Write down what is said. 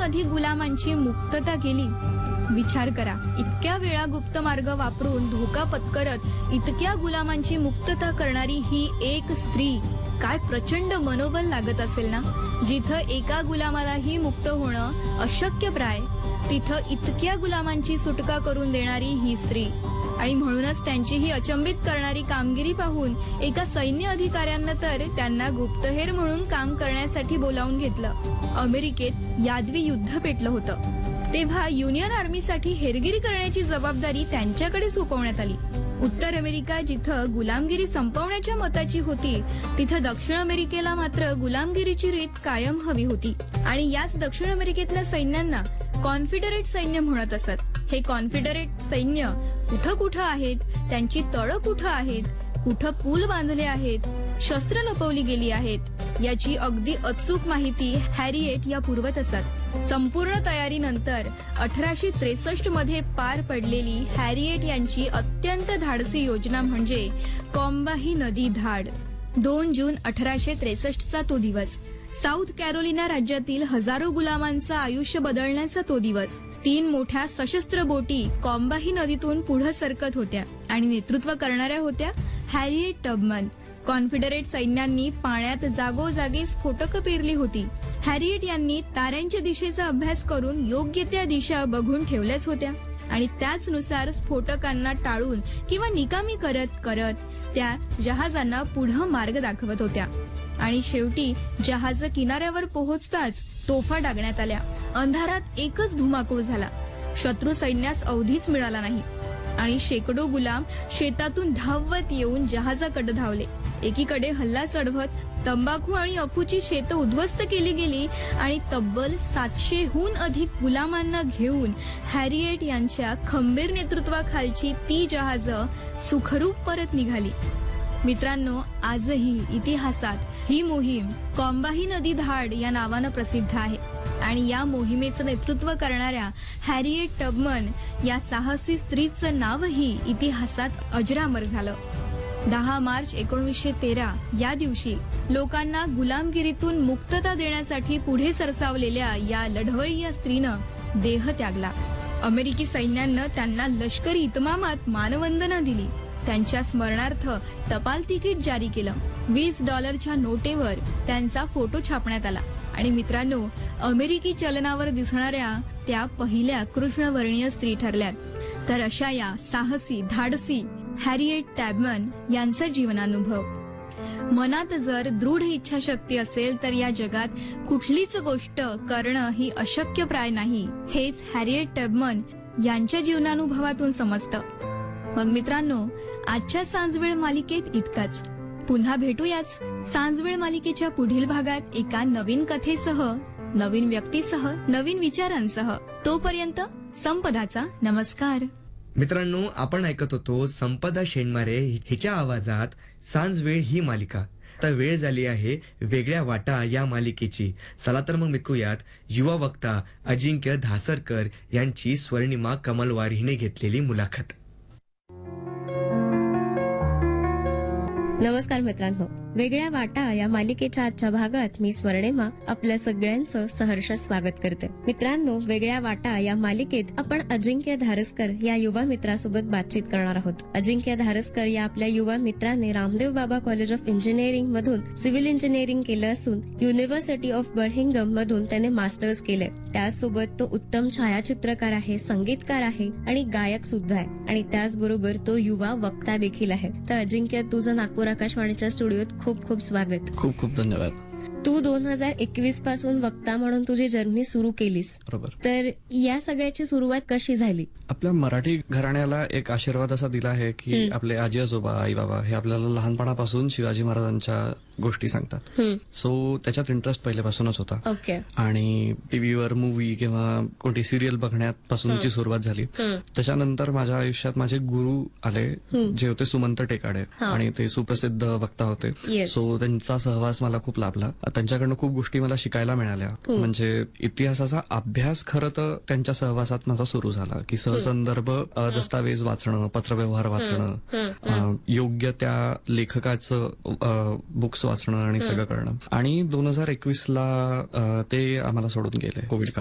अधिक गुलामांची मुक्तता केली. विचार करा, इतक्या वेळा गुप्त मार्ग वापरून धोका पत्करत इतक्या गुलामांची मुक्तता करणारी ही एक स्त्री, काय प्रचंड मनोबल लागत असेल ना. जिथं एका गुलामालाही मुक्त होणं अशक्यप्राय, तिथं इतक्या गुलामांची सुटका करून देणारी ही स्त्री. आणि म्हणूनच त्यांची ही अचंबित करणारी कामगिरी पाहून एका सैन्य अधिकाऱ्यांना तर त्यांना गुप्तहेर म्हणून काम करण्यासाठी बोलावून घेतलं. अमेरिकेत यादवी युद्ध पेटलं होतं. तेव्हा युनियन आर्मीसाठी हेरगिरी करण्याची जबाबदारी त्यांच्याकडे सोपवण्यात आली. उत्तर अमेरिका जिथं गुलामगिरी संपवण्याच्या मताची होती, तिथं दक्षिण अमेरिकेला मात्र गुलामगिरीची रीत कायम हवी होती. आणि याच दक्षिण अमेरिकेतल्या सैन्यांना कॉन्फिडरेट सैन्य म्हणत असत. हे कॉन्फिडरेट सैन्य कुठं कुठं आहेत, त्यांची तळं कुठं आहेत, कुठं पूल बांधले आहेत, शस्त्र लपवली गेली आहेत, याची अगदी अचूक माहिती हॅरिएट या पुरवत असत. संपूर्ण तयारीनंतर 1863 मध्ये पार पडलेली हॅरिएट यांची अत्यंत धाडसी योजना म्हणजे कॉम्बाही नदी धाड. 2 जून 1863 चा तो दिवस. साऊथ कॅरोलिना राज्यातील हजारो गुलामांचं आयुष्य बदलण्याचा तो दिवस. 3 मोठ्या सशस्त्र बोटी कॉम्बाही नदीतून पुढे सरकत होत्या आणि नेतृत्व करणाऱ्या होत्या हॅरिएट टबमन. कॉन्फिडरेट सैन्यांनी पाण्यात जागोजागी स्फोटकं पेरली होती. हॅरिएट यांनी ताऱ्यांच्या दिशेचा अभ्यास करून योग्य त्या दिशा बघून ठेवल्याच होत्या आणि त्याचनुसार स्फोटकांना टाळून किंवा निकामी करत करत त्या जहाजांना पुढे मार्ग दाखवत होत्या. आणि शेवटी जहाज किनाऱ्यावर पोहोचताच तोफा डागण्यात आल्या. अंधारात एकच धुमाकूळ झाला. शत्रू सैन्यास अवधीच मिळाला नाही आणि शेकडो गुलाम शेतातून धावत येऊन जहाजाकडे धावले. एकीकडे हल्ला चढवत तंबाखू आणि अफूची शेतं उद्ध्वस्त केली गेली आणि तब्बल 700हून अधिक गुलामांना घेऊन हॅरिएट यांच्या खंबीर नेतृत्वाखालची ती जहाजं सुखरूप परत निघाली. मित्रांनो, आजही इतिहासात ही मोहीम कॉम्बाही नदी धाड या नावानं प्रसिद्ध आहे आणि या मोहिमेचं नेतृत्व करणाऱ्या हॅरिएट टबमन या साहसी स्त्रीचं नावही इतिहासात अजरामर झालं. 10 मार्च 1913 या दिवशी लोकांना गुलामगिरीतून मुक्तता देण्यासाठी पुढे सरसावलेल्या या लढवय्या स्त्रीनं देह त्यागला. अमेरिकी सैन्यानं त्यांना लष्करी इतमामात मानवंदना दिली. त्यांच्या स्मरणार्थ टपाल तिकीट जारी केलं. $20च्या नोटेवर त्यांचा फोटो छापण्यात आला. आणि मित्रांनो, अमेरिकी चलनावर दिसणाऱ्या त्या पहिल्या कृष्णवर्णीय स्त्री ठरल्यात. तर अशा या साहसी धाडसी हॅरिएट टॅबमन यांचा जीवनानुभव. मनात जर दृढ इच्छाशक्ती असेल तर या जगात कुठलीच गोष्ट करणं ही अशक्यप्राय नाही, हेच हॅरिएट टॅबमन यांच्या जीवनानुभवातून समजतं. मग मित्रांनो, आजच्या सांजवेळ मालिकेत इतकंच. पुन्हा भेटूयाच सांजवेळ मालिकेच्या पुढील भागात एका नवीन कथेसह, नवीन व्यक्तीसह, नवीन विचारांसह. तोपर्यंत संपदाचा नमस्कार. मित्रांनो, आपण ऐकत होतो संपदा शेंडमारे हिच्या आवाजात सांजवेळ ही मालिका. आता वेळ झाली आहे वेगळ्या वाटा या मालिकेची. चला तर मग ऐकूयात युवा वक्ता अजिंक्य धासरकर यांची स्वर्णिमा कमलवार हिने घेतलेली मुलाखत. नमस्कार मित्रांनो, वेगळ्या वाटा या मालिकेच्या आजच्या भागात मी स्वर्णिमा आपल्या सगळ्यांचं सहर्ष स्वागत करते. मित्रांनो, वेगळ्या वाटा या मालिकेत आपण अजिंक्य धारसकर या युवा मित्रासोबत बातचीत करणार आहोत. अजिंक्य धारसकर या आपल्या युवा मित्राने Ramdev Baba college of engineering मधून सिव्हिल इंजिनिअरिंग केलं असून युनिव्हर्सिटी ऑफ बर्मिंगहॅम मधून त्याने मास्टर्स केले. त्यासोबत तो उत्तम छायाचित्रकार आहे, संगीतकार आहे आणि गायक सुद्धा आहे. आणि त्याचबरोबर तो युवा वक्ता देखील आहे. तर अजिंक्य, तुझं नागपूर आकाशवाणीच्या स्टुडिओत खूप खूप स्वागत. खूप खूप धन्यवाद. तू 2021 पासून वक्ता म्हणून तुझी जर्नी सुरू केलीस, बरोबर. तर या सगळ्याची सुरुवात कशी झाली? आपल्या मराठी घराण्याला एक आशीर्वाद असा दिला आहे की आपले आजी आजोबा, आई बाबा हे आपल्याला लहानपणापासून शिवाजी महाराजांच्या गोष्टी सांगतात. सो त्याच्यात इंटरेस्ट पहिल्यापासूनच होता. ओके. आणि टीव्हीवर मूवी किंवा कोणती सिरियल बघण्यापासूनची सुरुवात झाली. त्याच्यानंतर माझ्या आयुष्यात माझे गुरु आले, जे होते सुमंत टेकाडे, आणि ते सुप्रसिद्ध वक्ता होते. सो त्यांचा सहवास मला खूप लाभला. त्यांच्याकडनं खूप गोष्टी मला शिकायला मिळाल्या. म्हणजे इतिहासाचा अभ्यास खरं तर त्यांच्या सहवासात माझा सुरू झाला, की सहसंदर्भ दस्तावेज वाचणं, पत्रव्यवहार वाचणं, योग्य त्या लेखकाचं बुक्स वाचणं आणि सगळं करणं. आणि 2021 ला ते आम्हाला सोडून गेले कोविड काळात.